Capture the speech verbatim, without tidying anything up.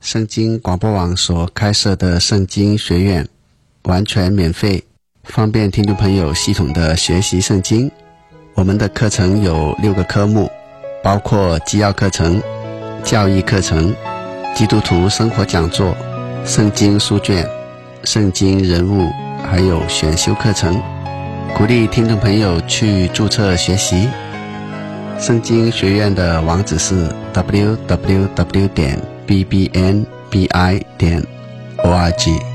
圣经广播网所开设的圣经学院，完全免费，方便听众朋友系统的学习圣经。我们的课程有六个科目，包括基要课程、教义课程、基督徒生活讲座、圣经书卷、圣经人物，还有选修课程，鼓励听众朋友去注册学习。圣经学院的网址是 double u double u double u 点 b b n b i 点 org。